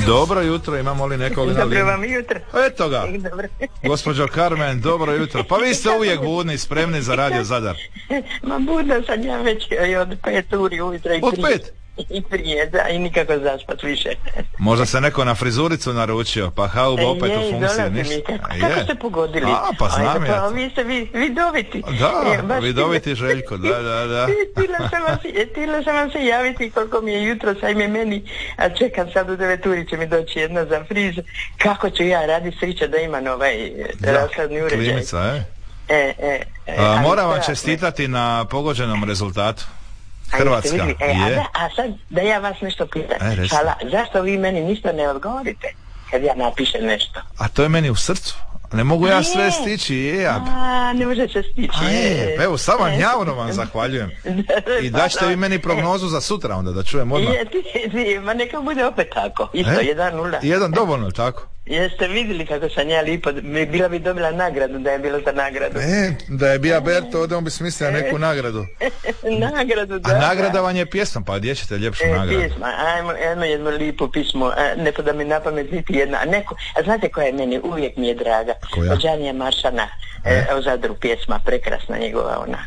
Dobro jutro, imamo li nekog na liniji? Dobro vam jutro. Eto ga, gospođo Carmen, dobro jutro. Pa vi ste uvijek budni, spremni za Radio Zadar. Ma budna sam ja već od 5 uri ujutro i od 5? I prije, da, i nikako zaspat više. Možda se neko na frizuricu naručio, pa hauba opet u funkciji, ništa. Kako ste pogodili? Pa znam ja. Pa vi ste vidoviti. Da, vidoviti Željko, da. Htjela sam vam se javiti koliko mi je jutro, sad je meni, a čekam sad u 9 uri će mi doći jedna za friz. Kako ću ja raditi, srića da imam rashladni uređaj. Klimica, moram vam čestitati na pogođenom rezultatu. Hrvatska je. A sad da ja vas nešto pitam. Zašto vi meni ništa ne odgovorite kad ja napišem nešto? A to je meni u srcu. Ne mogu ja sve stići, ne može se stići. Evo, samo javno vam zahvaljujem. I daćete vi meni prognozu za sutra onda, da čujem odmah. Ma neka bude opet tako. Isto, 1-0. 1 dovoljno, tako? Jeste vidjeli kako sam ja lipo, bila bi dobila nagradu da je bilo za nagradu. Da je bija Berto, ovdje on bi smislio neku nagradu. Nagradu, da. A nagrada vam je pjesma, pa gdje ćete ljepšu nagradu? Pjesma, ajmo jedno lipo pismo, ne da mi na pamet niti jedna. A znate koja je meni, uvijek mi je draga? Koja? Od Đanija Maršana, o Zadru pjesma, prekrasna njegova ona.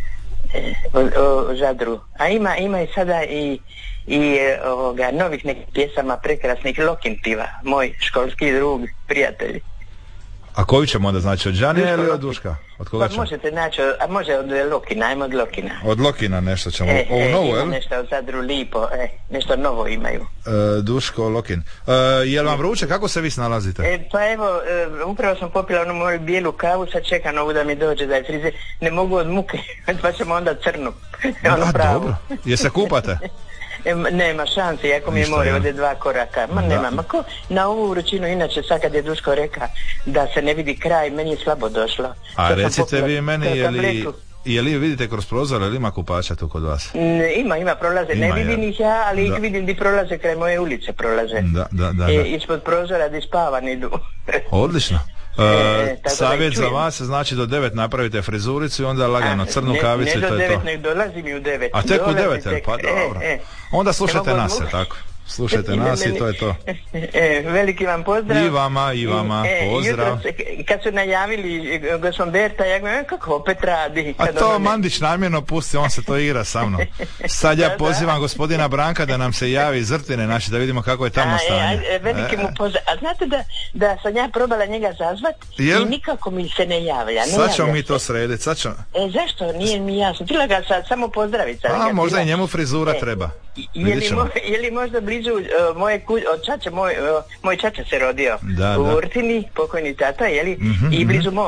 O Zadru. A ima i sada i novih nekih pjesama prekrasnih, Lokin piva, moj školski drug, prijatelj. A koju ćemo onda znači, od Đanija ili od Duška? Od koga ćemo? Možete naći, a može od Lokina, ajmo od Lokina. Od Lokina nešto ćemo, ovu novu, jel? Nešto od Zadru lipo, nešto novo imaju. Duško, Lokin. Je li vam vruće, kako se vi snalazite? Pa evo, upravo sam popila onu moju bijelu kavu, sad čekam ovu da mi dođe da je frize, ne mogu od muke, pa ćemo onda crnu. Dobro, je se kupate? Nema šanse, jako mi je more ovdje 2 koraka. Nema, na ovu vrućinu, inače sad kad je Duško reka da se ne vidi kraj, meni je slabo došlo. A recite vi meni, je li vidite kroz prozor, ili ima kupača tu kod vas? Ima prolaze, ne vidim ih ja, ali ih vidim di prolaze, kraj moje ulice prolaze. Da. Ispod prozora di spavan idu. Odlično. Savjet za vas, znači do 9 napravite frizuricu i onda lagano crnu kavicu i to je to. Ne do 9, nek dolazi mi u 9. A tek u 9, pa dobro. Onda slušajte nas, tako. Slušajte nas i to je to. Veliki vam pozdrav. I vama, pozdrav. Jutro, kad su najavili gospodin Berta, ja govorim, kako opet radi? A to Mandić namjerno pusti, on se to igra sa mnom. Sad ja pozivam gospodina Branka da nam se javi iz Rtine, znači da vidimo kako je tamo stanje. Veliki mu pozdrav. A znate da sam ja probala njega zazvat i nikako mi se ne javlja. Sad ćemo mi to srediti, zašto? Nije mi jasno. Tila ga sad samo pozdraviti. A možda i njemu frizura treba. Je li možda blizu moje od čače, moj čača se rodio u Urtini, pokojni tata, i blizu